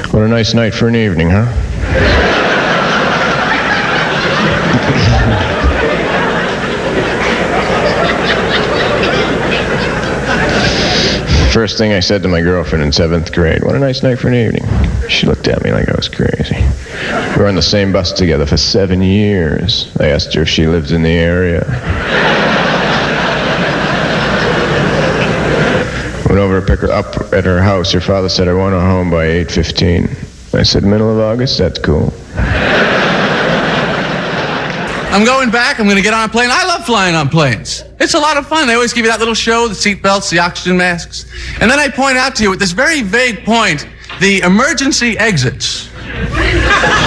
What a nice night for an evening, huh? First thing I said to my girlfriend in 7th grade, what a nice night for an evening. She looked at me like I was crazy. We were on the same bus together for 7 years. I asked her if she lived in the area. Went over to pick her up at her house. Her father said, I want her home by 8:15. I said, middle of August? That's cool. I'm going back. I'm going to get on a plane. I love flying on planes. It's a lot of fun. They always give you that little show, the seat belts, the oxygen masks. And then I point out to you at this very vague point, the emergency exits.